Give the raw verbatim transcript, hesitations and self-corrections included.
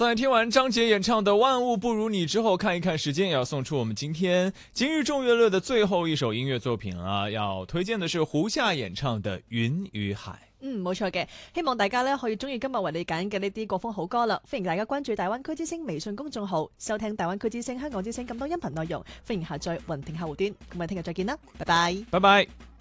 在聽完張杰演唱的《萬物不如你》之後，看一看時間，也要送出我們今天今日眾樂樂的最後一首音樂作品啊！要推薦的是胡夏演唱的《雲與海》。 嗯，冇錯嘅，希望大家咧可以中意今日為你揀嘅呢啲國風好歌啦。歡迎大家關注大灣區之聲微信公眾號，收聽大灣區之聲、香港之聲咁多音頻內容。歡迎下載雲聽客戶端。咁我哋聽日再見啦，拜拜， 拜拜。